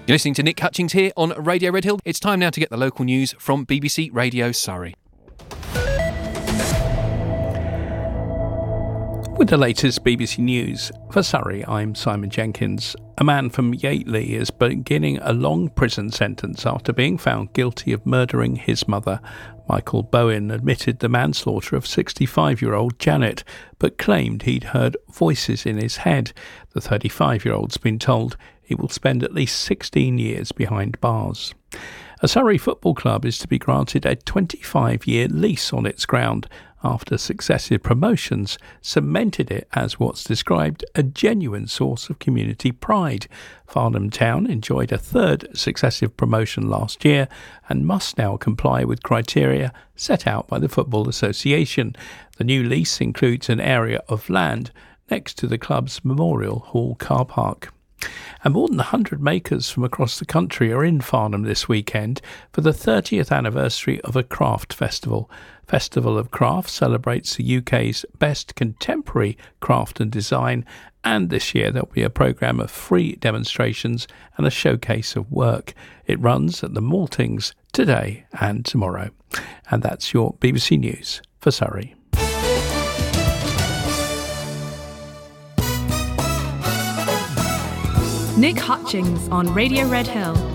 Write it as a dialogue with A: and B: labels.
A: You're listening to Nick Hutchings here on Radio Red Hill. It's time now to get the local news from BBC Radio Surrey.
B: With the latest BBC News for Surrey, I'm Simon Jenkins. A man from Yateley is beginning a long prison sentence after being found guilty of murdering his mother. Michael Bowen admitted the manslaughter of 65-year-old Janet, but claimed he'd heard voices in his head. The 35-year-old's been told he will spend at least 16 years behind bars. A Surrey football club is to be granted a 25-year lease on its ground after successive promotions cemented it as what's described a genuine source of community pride. Farnham Town enjoyed a third successive promotion last year and must now comply with criteria set out by the Football Association. The new lease includes an area of land next to the club's Memorial Hall car park. And more than 100 makers from across the country are in Farnham this weekend for the 30th anniversary of a craft festival. Festival of Craft celebrates the UK's best contemporary craft and design, and this year there'll be a programme of free demonstrations and a showcase of work. It runs at the Maltings today and tomorrow. And that's your BBC News for Surrey.
C: Nick Hutchings on Radio Red Hill.